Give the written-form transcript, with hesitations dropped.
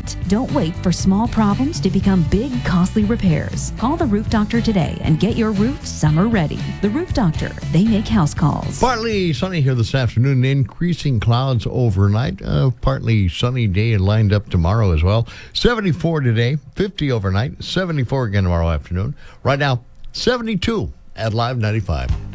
that. Don't wait for small problems to become big, costly repairs. Call the Roof Doctor today and get your roof summer ready. The Roof Doctor, they make house calls. Partly sunny here this afternoon, increasing clouds overnight. Partly sunny day lined up tomorrow as well. 74 today, 50 overnight, 74 again tomorrow afternoon. Right now, 72 at Live 95.